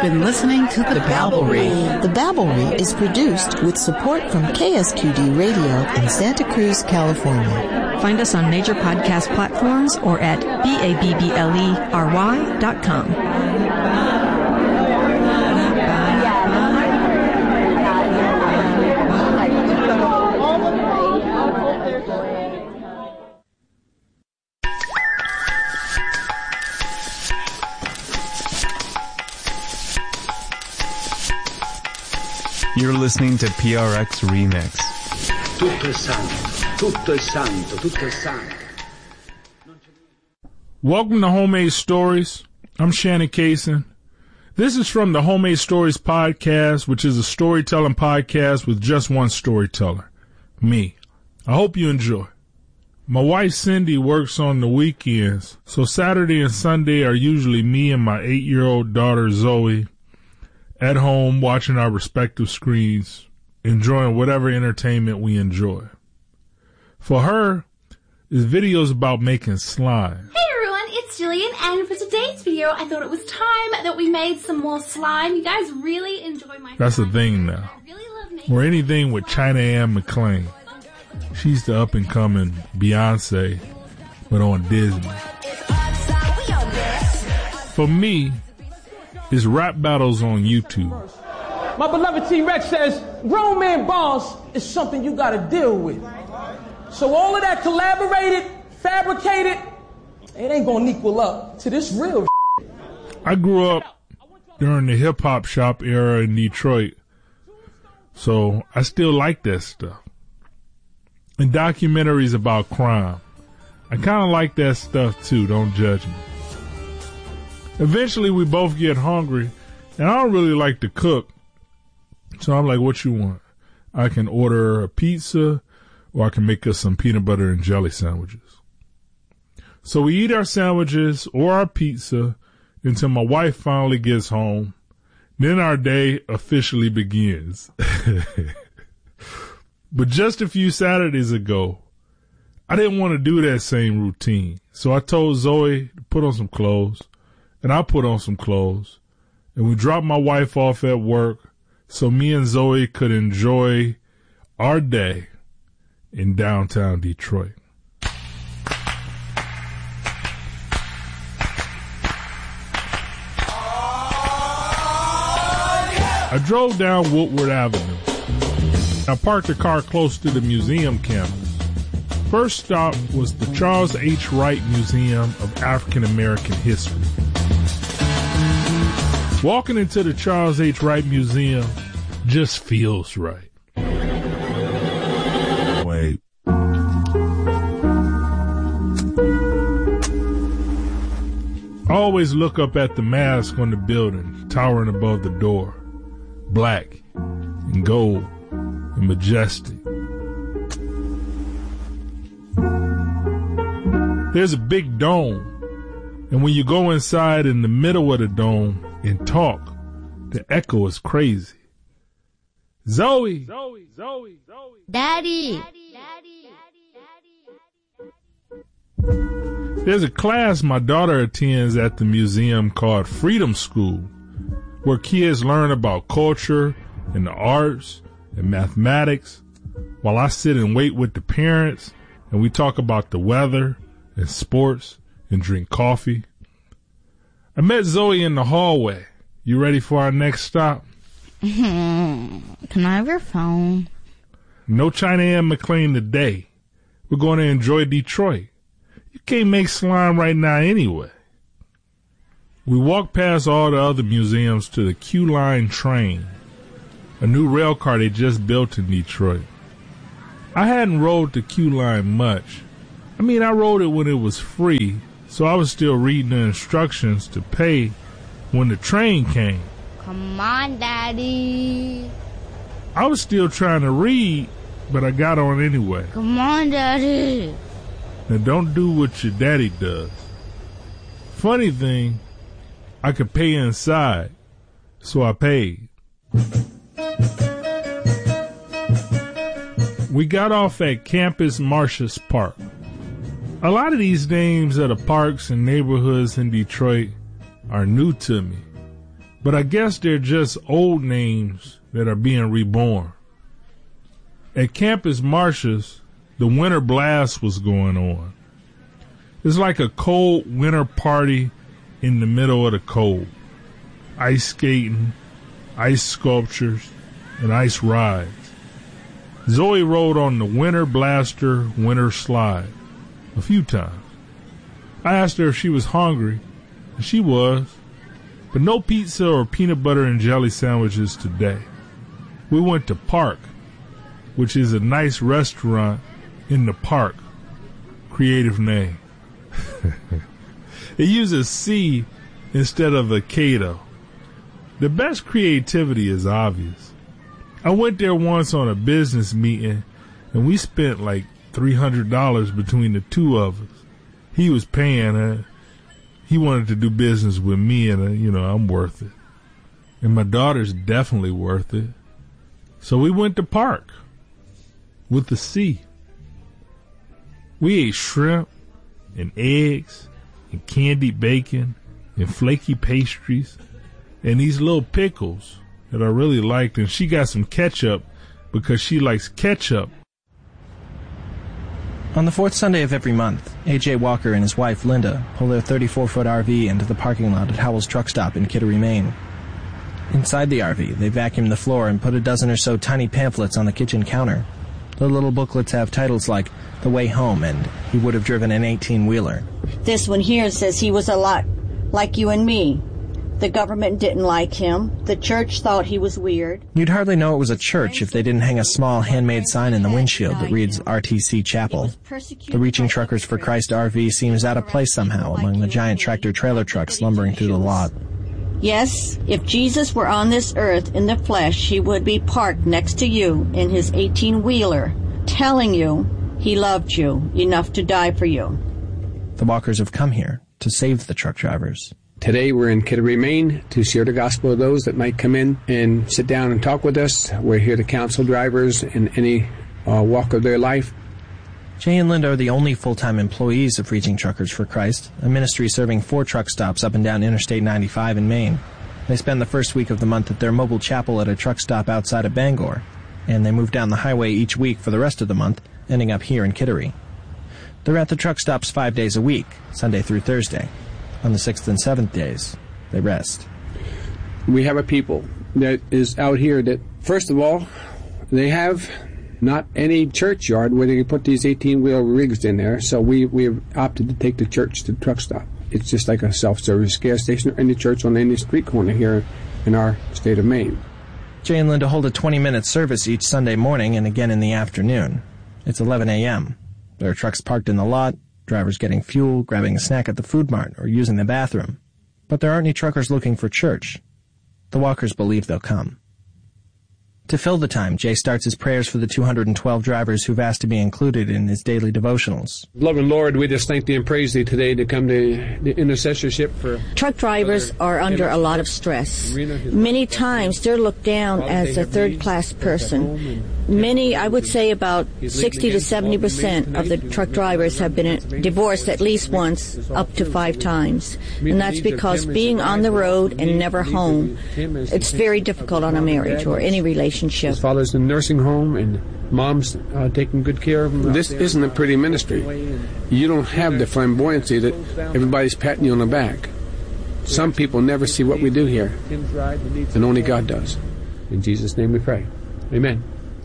been listening to The Babblery. The Babblery is produced with support from KSQD Radio in Santa Cruz, California. Find us on major podcast platforms or at BABBLERY.com. You're listening to PRX Remix. Tutto è santo, tutto è santo, tutto è santo. Welcome to Homemade Stories. I'm Shannon Kaysen. This is from the Homemade Stories podcast, which is a storytelling podcast with just one storyteller, me. I hope you enjoy. My wife Cindy works on the weekends, so Saturday and Sunday are usually me and my 8-year-old daughter Zoe at home watching our respective screens, enjoying whatever entertainment we enjoy. For her, it's videos about making slime. Hey everyone, it's Jillian, and for today's video, I thought it was time that we made some more slime. You guys really enjoy my That's slime. the thing now. I really love making Or anything with China Ann McClain. She's the up-and-coming Beyonce, but on Disney. For me, it's rap battles on YouTube. My beloved T-Rex says, grown man boss is something you gotta deal with. So all of that collaborated, fabricated, it ain't gonna equal up to this real shit. I grew up during the hip-hop shop era in Detroit, so I still like that stuff. And documentaries about crime. I kind of like that stuff too, don't judge me. Eventually we both get hungry, and I don't really like to cook, so I'm like, what you want? I can order a pizza, or I can make us some peanut butter and jelly sandwiches. So we eat our sandwiches or our pizza until my wife finally gets home. Then our day officially begins. But just a few Saturdays ago, I didn't want to do that same routine. So I told Zoe to put on some clothes, and I put on some clothes, and we dropped my wife off at work so me and Zoe could enjoy our day in downtown Detroit. I drove down Woodward Avenue. I parked the car close to the museum campus. First stop was the Charles H. Wright Museum of African American History. Walking into the Charles H. Wright Museum just feels right. Wait. I always look up at the mask on the building, towering above the door. Black and gold and majestic. There's a big dome, and when you go inside in the middle of the dome and talk, the echo is crazy. Zoe! Daddy! There's a class my daughter attends at the museum called Freedom School, where kids learn about culture and the arts and mathematics, while I sit and wait with the parents and we talk about the weather and sports and drink coffee. I met Zoe in the hallway. You ready for our next stop? Can I have your phone? No China Ann McClain today. We're going to enjoy Detroit. You can't make slime right now anyway. We walked past all the other museums to the Q Line train, a new rail car they just built in Detroit. I hadn't rode the Q Line much. I mean, I rode it when it was free, so I was still reading the instructions to pay when the train came. Come on, Daddy. I was still trying to read, but I got on anyway. Come on, Daddy. Now don't do what your daddy does. Funny thing, I could pay inside, so I paid. We got off at Campus Martius Park. A lot of these names of the parks and neighborhoods in Detroit are new to me. But I guess they're just old names that are being reborn. At Campus Martius, the Winter Blast was going on. It's like a cold winter party in the middle of the cold. Ice skating, ice sculptures, and ice rides. Zoe rode on the Winter Blaster Winter Slide a few times. I asked her if she was hungry, and she was, but no pizza or peanut butter and jelly sandwiches today. We went to Park, which is a nice restaurant in the park. Creative name. It uses C instead of a K though. The best creativity is obvious. I went there once on a business meeting and we spent like $300 between the two of us. He was paying. He wanted to do business with me and, I'm worth it. And my daughter's definitely worth it. So we went to Park with the C. We ate shrimp and eggs and candied bacon and flaky pastries and these little pickles that I really liked. And she got some ketchup because she likes ketchup. On the fourth Sunday of every month, A.J. Walker and his wife, Linda, pull their 34-foot RV into the parking lot at Howell's Truck Stop in Kittery, Maine. Inside the RV, they vacuum the floor and put a dozen or so tiny pamphlets on the kitchen counter. The little booklets have titles like The Way Home and He Would Have Driven an 18-Wheeler. This one here says he was a lot like you and me. The government didn't like him. The church thought he was weird. You'd hardly know it was a church if they didn't hang a small handmade sign in the windshield that reads RTC Chapel. The Reaching Truckers for Christ RV seems out of place somehow among the giant tractor-trailer trucks lumbering through the lot. Yes, if Jesus were on this earth in the flesh, he would be parked next to you in his 18-wheeler, telling you he loved you enough to die for you. The Walkers have come here to save the truck drivers. Today we're in Kittery, Maine to share the gospel with those that might come in and sit down and talk with us. We're here to counsel drivers in any walk of their life. Jay and Linda are the only full-time employees of Reaching Truckers for Christ, a ministry serving 4 truck stops up and down Interstate 95 in Maine. They spend the first week of the month at their mobile chapel at a truck stop outside of Bangor, and they move down the highway each week for the rest of the month, ending up here in Kittery. They're at the truck stops 5 days a week, Sunday through Thursday. On the 6th and 7th days, they rest. We have a people that is out here that, first of all, they have not any churchyard where they can put these 18-wheel rigs in there, so we've opted to take the church to the truck stop. It's just like a self-service gas station or any church on any street corner here in our state of Maine. Jay and Linda hold a 20-minute service each Sunday morning and again in the afternoon. It's 11 a.m. There are trucks parked in the lot, drivers getting fuel, grabbing a snack at the food mart, or using the bathroom. But there aren't any truckers looking for church. The Walkers believe they'll come. To fill the time, Jay starts his prayers for the 212 drivers who've asked to be included in his daily devotionals. Loving Lord, we just thank thee and praise thee today to come to the intercessorship for... Truck drivers are under a lot of stress. Many times they're looked down as a third-class person. Many, I would say about 60 to 70% of the truck drivers have been divorced at least once, up to 5 times. And that's because being on the road and never home, it's very difficult on a marriage or any relationship. His father's in a nursing home and mom's taking good care of him. This isn't a pretty ministry. You don't have the flamboyancy that everybody's patting you on the back. Some people never see what we do here, and only God does. In Jesus' name we pray. Amen.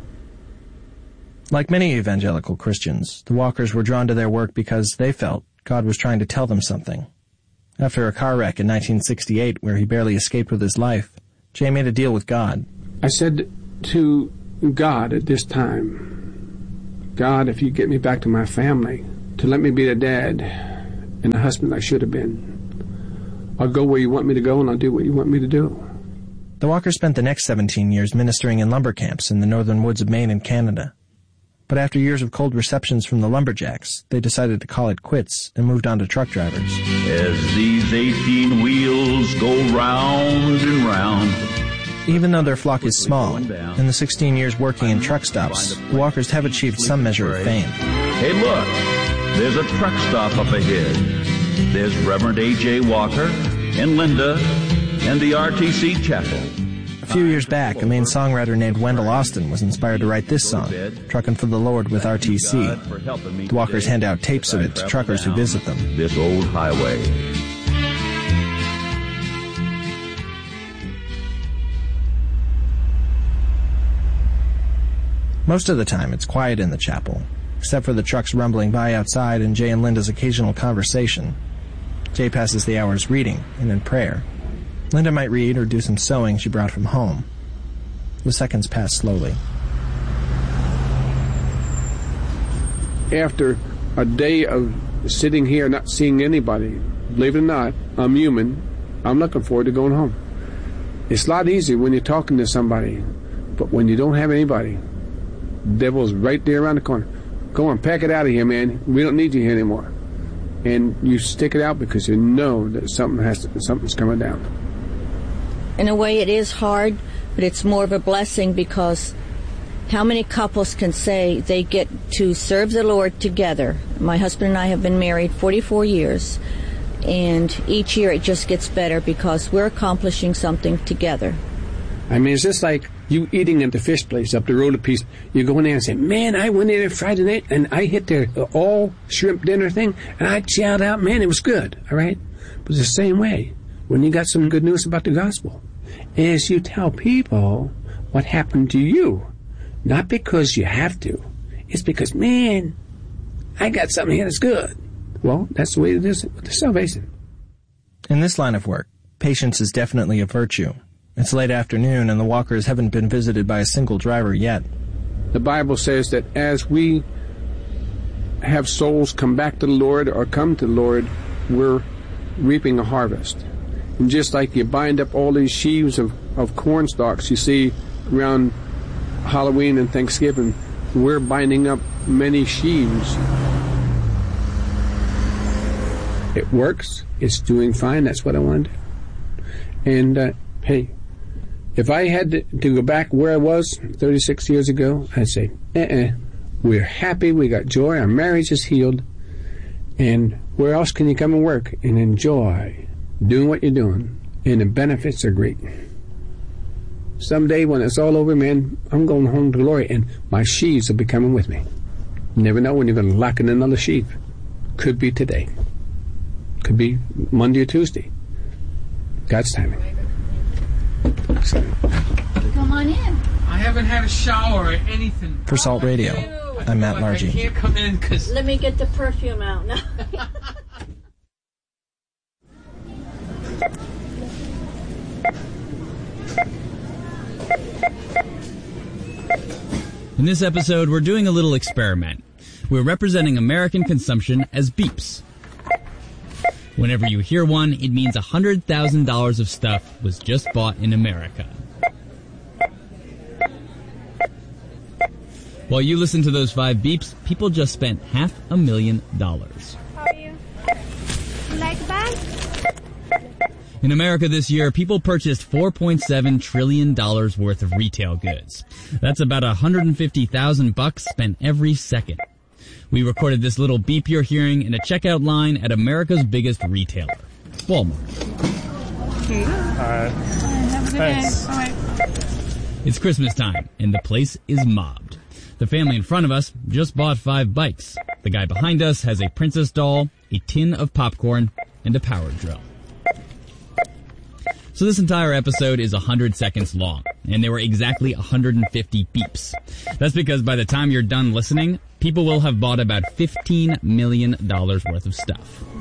Like many evangelical Christians, the Walkers were drawn to their work because they felt God was trying to tell them something. After a car wreck in 1968 where he barely escaped with his life, Jay made a deal with God. I said to God at this time, God, if you get me back to my family, to let me be the dad and the husband I should have been, I'll go where you want me to go and I'll do what you want me to do. The Walkers spent the next 17 years ministering in lumber camps in the northern woods of Maine and Canada. But after years of cold receptions from the lumberjacks, they decided to call it quits and moved on to truck drivers. As these 18 wheels go round and round. Even though their flock is small, in the 16 years working in truck stops, the Walkers have achieved some measure of fame. Hey, look, there's a truck stop up ahead. There's Reverend A.J. Walker and Linda and the RTC Chapel. A few years back, a Maine songwriter named Wendell Austin was inspired to write this song, Truckin' for the Lord with RTC. The Walkers hand out tapes of it to truckers who visit them. This old highway. Most of the time, it's quiet in the chapel, except for the trucks rumbling by outside and Jay and Linda's occasional conversation. Jay passes the hours reading and in prayer. Linda might read or do some sewing she brought from home. The seconds pass slowly. After a day of sitting here not seeing anybody, believe it or not, I'm human, I'm looking forward to going home. It's a lot easier when you're talking to somebody, but when you don't have anybody, the devil's right there around the corner. Go on, pack it out of here, man. We don't need you here anymore. And you stick it out because you know that something's coming down. In a way, it is hard, but it's more of a blessing because how many couples can say they get to serve the Lord together? My husband and I have been married 44 years, and each year it just gets better because we're accomplishing something together. I mean, it's just like you eating at the fish place up the road a piece. You go in there and say, man, I went in there Friday night, and I hit their all shrimp dinner thing, and I chowed out, man, it was good, all right? But it's the same way when you got some good news about the gospel. Is you tell people what happened to you. Not because you have to. It's because, man, I got something here that's good. Well, that's the way it is with the salvation. In this line of work, patience is definitely a virtue. It's late afternoon and the Walkers haven't been visited by a single driver yet. The Bible says that as we have souls come back to the Lord or come to the Lord, we're reaping a harvest. And just like you bind up all these sheaves of corn stalks you see around Halloween and Thanksgiving, we're binding up many sheaves. It works. It's doing fine. That's what I want to do. And, hey, if I had to go back where I was 36 years ago, I'd say, we're happy, we got joy, our marriage is healed, and where else can you come and work and enjoy doing what you're doing? And the benefits are great. Someday when it's all over, man, I'm going home to glory, and my sheaves will be coming with me. You never know when you're going to lock in another sheaf. Could be today. Could be Monday or Tuesday. God's timing. So. Come on in. I haven't had a shower or anything. For Salt Radio, I'm Matt Largy. I can't come in because... Let me get the perfume out now. In this episode, we're doing a little experiment. We're representing American consumption as beeps. Whenever you hear one, it means $100,000 of stuff was just bought in America. While you listen to those 5 beeps, people just spent $500,000. How are you? You like a bag? In America this year, people purchased $4.7 trillion worth of retail goods. That's about $150,000 spent every second. We recorded this little beep you're hearing in a checkout line at America's biggest retailer, Walmart. Okay. All right. Have a good day. All right. It's Christmas time, and the place is mobbed. The family in front of us just bought 5 bikes. The guy behind us has a princess doll, a tin of popcorn, and a power drill. So this entire episode is 100 seconds long, and there were exactly 150 beeps. That's because by the time you're done listening, people will have bought about $15 million worth of stuff.